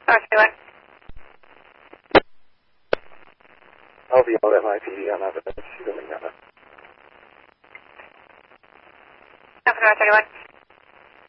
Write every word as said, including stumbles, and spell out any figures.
Alpha L M I P D on that, that's assuming that. Alpha thirty-one.